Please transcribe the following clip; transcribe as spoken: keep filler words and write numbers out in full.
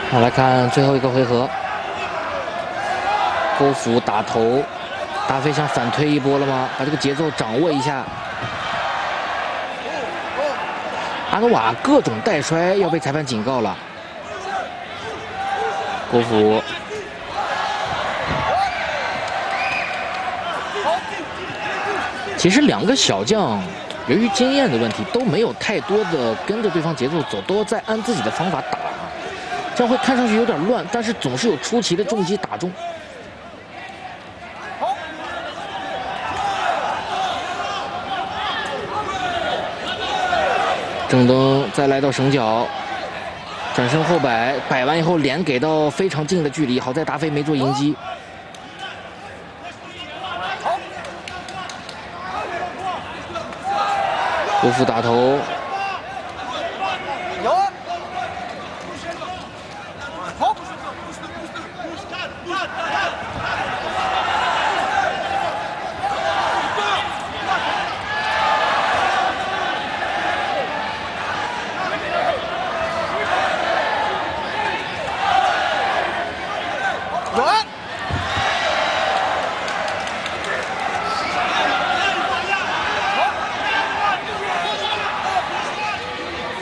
好，来看最后一个回合，勾斧打头，大飞想反推一波了吗？把这个节奏掌握一下。阿努瓦各种带摔，要被裁判警告了。勾斧。 其实两个小将，由于经验的问题，都没有太多的跟着对方节奏走，都在按自己的方法打，这样会看上去有点乱，但是总是有出奇的重击打中。正蹬再来到绳脚，转身后摆，摆完以后脸给到非常近的距离，好在达菲没做迎击。 勾斧打头，